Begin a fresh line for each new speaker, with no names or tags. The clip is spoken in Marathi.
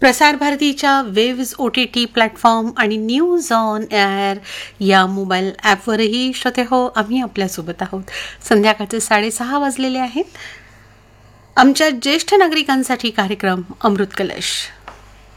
प्रसार भारतीच्या वेव्ज OTT प्लॅटफॉर्म आणि न्यूज ऑन एअर या मोबाईल ॲपवरही श्रोते हो आम्ही आपल्यासोबत आहोत. संध्याकाळचे 6:30 वाजलेले आहेत. आमच्या ज्येष्ठ नागरिकांसाठी कार्यक्रम अमृत कलश.